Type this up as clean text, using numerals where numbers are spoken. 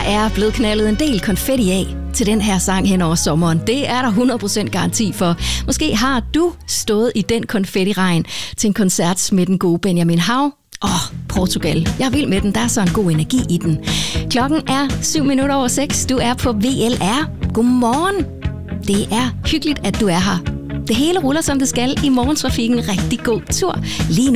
er blevet knaldet en del konfetti af til den her sang hen over sommeren. Det er der 100% garanti for. Måske har du stået i den konfettiregn til en koncert med den gode Benjamin Hav. Portugal. Jeg er vild med den. Der er så en god energi i den. Klokken er 7:07. Du er på VLR. Godmorgen. Det er hyggeligt, at du er her. Det hele ruller, som det skal i morgentrafikken. Rigtig god tur. Lige nu